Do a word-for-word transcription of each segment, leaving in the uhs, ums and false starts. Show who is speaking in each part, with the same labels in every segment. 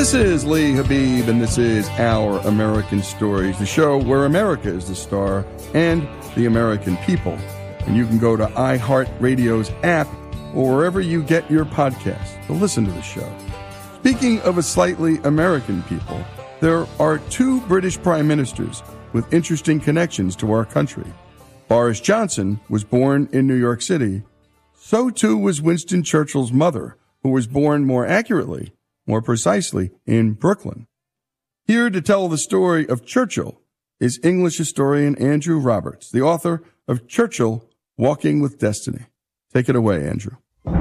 Speaker 1: This is Lee Habib, and this is Our American Stories, the show where America is the star and the American people. And you can go to iHeartRadio's app or wherever you get your podcasts to listen to the show. Speaking of a slightly American people, there are two British prime ministers with interesting connections to our country. Boris Johnson was born in New York City. So too was Winston Churchill's mother, who was born more accurately, more precisely, in Brooklyn. Here to tell the story of Churchill is English historian Andrew Roberts, the author of Churchill, Walking with Destiny. Take it away, Andrew.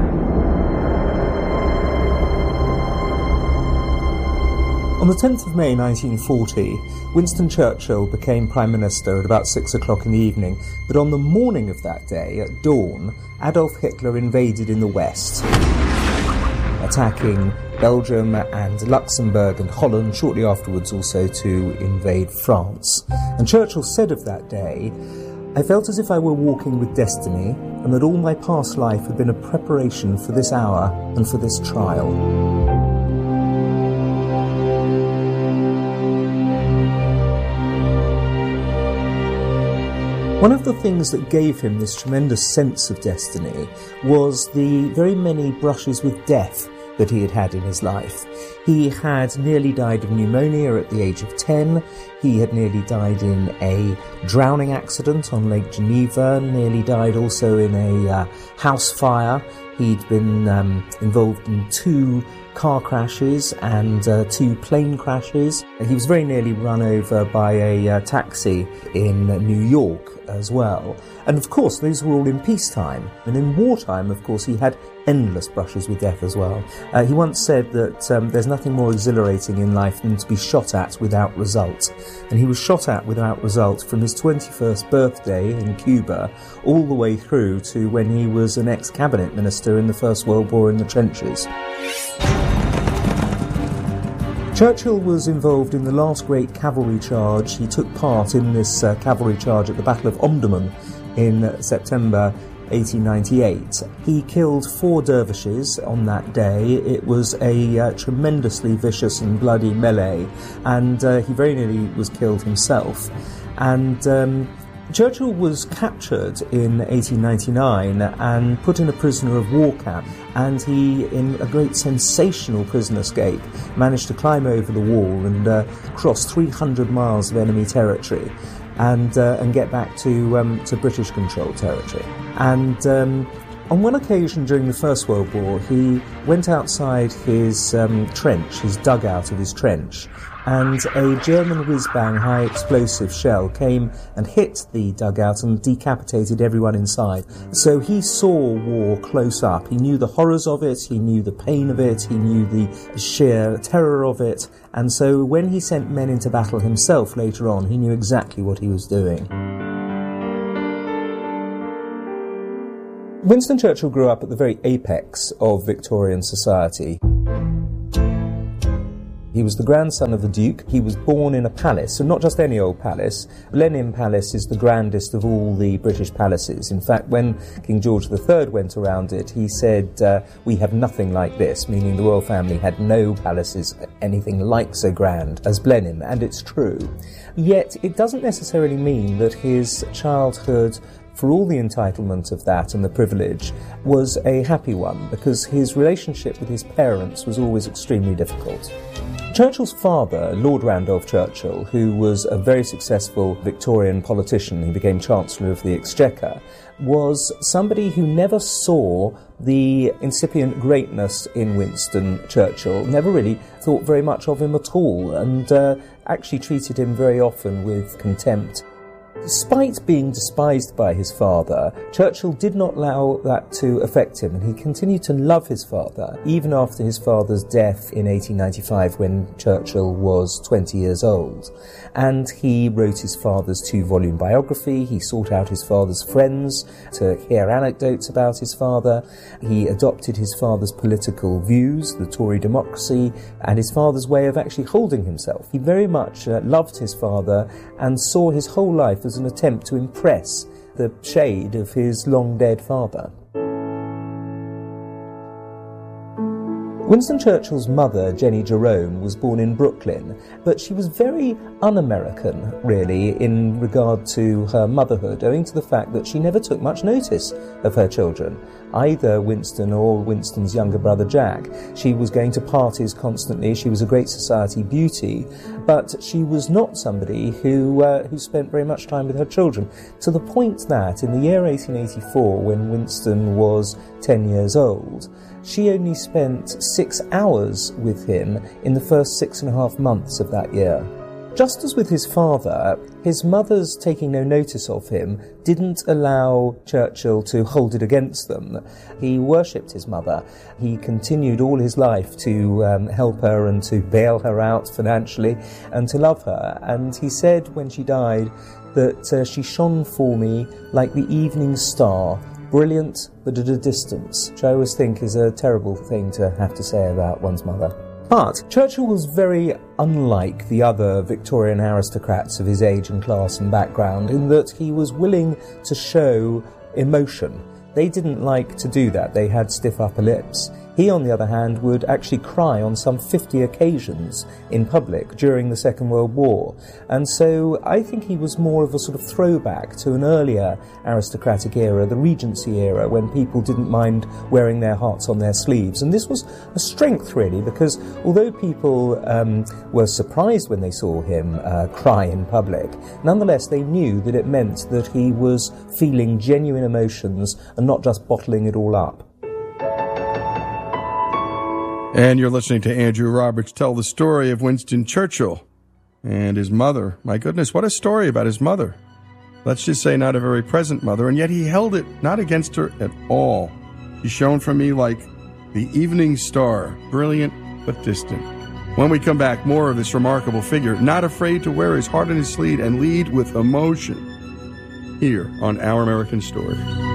Speaker 2: On the tenth of May nineteen forty, Winston Churchill became Prime Minister at about six o'clock in the evening, but on the morning of that day, at dawn, Adolf Hitler invaded in the west, attacking Belgium and Luxembourg and Holland, shortly afterwards also to invade France. And Churchill said of that day, "I felt as if I were walking with destiny, and that all my past life had been a preparation for this hour and for this trial." One of the things that gave him this tremendous sense of destiny was the very many brushes with death that he had had in his life. He had nearly died of pneumonia at the age of ten. He had nearly died in a drowning accident on Lake Geneva, nearly died also in a uh, house fire. He'd been um, involved in two car crashes and uh, two plane crashes. He was very nearly run over by a uh, taxi in New York as well. And of course, these were all in peacetime. And in wartime, of course, he had endless brushes with death as well. Uh, he once said that um, there's nothing more exhilarating in life than to be shot at without result. And he was shot at without result from his twenty-first birthday in Cuba all the way through to when he was an ex-cabinet minister in the First World War in the trenches. Churchill was involved in the last great cavalry charge. He took part in this uh, cavalry charge at the Battle of Omdurman in September eighteen ninety-eight. He killed four dervishes on that day. It was a uh, tremendously vicious and bloody melee, and uh, he very nearly was killed himself. And um, Churchill was captured in eighteen ninety-nine and put in a prisoner of war camp, and he, in a great sensational prison escape, managed to climb over the wall and uh, cross three hundred miles of enemy territory and uh, and get back to um, to British-controlled territory. And um, on one occasion during the First World War, he went outside his um, trench, his dugout of his trench, and a German whiz-bang high-explosive shell came and hit the dugout and decapitated everyone inside. So he saw war close up. He knew the horrors of it, he knew the pain of it, he knew the sheer terror of it, and so when he sent men into battle himself later on, he knew exactly what he was doing. Winston Churchill grew up at the very apex of Victorian society. He was the grandson of the Duke. He was born in a palace, and not just any old palace. Blenheim Palace is the grandest of all the British palaces. In fact, when King George the Third went around it, he said, uh, we have nothing like this, meaning the royal family had no palaces anything like so grand as Blenheim, and it's true. Yet, it doesn't necessarily mean that his childhood, for all the entitlement of that and the privilege, was a happy one, because his relationship with his parents was always extremely difficult. Churchill's father, Lord Randolph Churchill, who was a very successful Victorian politician, he became Chancellor of the Exchequer, was somebody who never saw the incipient greatness in Winston Churchill, never really thought very much of him at all, and uh, actually treated him very often with contempt. Despite being despised by his father, Churchill did not allow that to affect him, and he continued to love his father, even after his father's death in eighteen ninety-five, when Churchill was twenty years old. And he wrote his father's two-volume biography, he sought out his father's friends to hear anecdotes about his father, he adopted his father's political views, the Tory democracy, and his father's way of actually holding himself. He very much uh, loved his father and saw his whole life as an attempt to impress the shade of his long-dead father. Winston Churchill's mother, Jenny Jerome, was born in Brooklyn, but she was very un-American, really, in regard to her motherhood, owing to the fact that she never took much notice of her children, either Winston or Winston's younger brother Jack. She was going to parties constantly, she was a great society beauty, but she was not somebody who, uh, who spent very much time with her children, to the point that in the year eighteen eighty-four, when Winston was ten years old, she only spent six hours with him in the first six and a half months of that year. Just as with his father, his mother's taking no notice of him didn't allow Churchill to hold it against them. He worshipped his mother. He continued all his life to um, help her and to bail her out financially and to love her. And he said when she died that uh, she shone for me like the evening star, brilliant but at a distance, which I always think is a terrible thing to have to say about one's mother. But Churchill was very unlike the other Victorian aristocrats of his age and class and background in that he was willing to show emotion. They didn't like to do that. They had stiff upper lips. He, on the other hand, would actually cry on some fifty occasions in public during the Second World War. And so I think he was more of a sort of throwback to an earlier aristocratic era, the Regency era, when people didn't mind wearing their hearts on their sleeves. And this was a strength, really, because although people um, were surprised when they saw him uh, cry in public, nonetheless they knew that it meant that he was feeling genuine emotions and not just bottling it all up.
Speaker 1: And you're listening to Andrew Roberts tell the story of Winston Churchill and his mother. My goodness, what a story about his mother. Let's just say not a very present mother, and yet he held it not against her at all. She shone for me like the evening star, brilliant but distant. When we come back, more of this remarkable figure, not afraid to wear his heart on his sleeve and lead with emotion, here on Our American Story.